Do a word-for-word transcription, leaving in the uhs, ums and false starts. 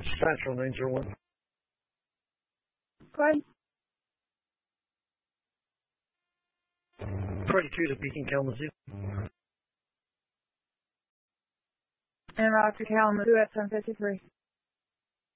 Central nine zero one. Go ahead. twenty-two to Beacon Kalamazoo. And Rock to Kalamazoo at ten fifty-three.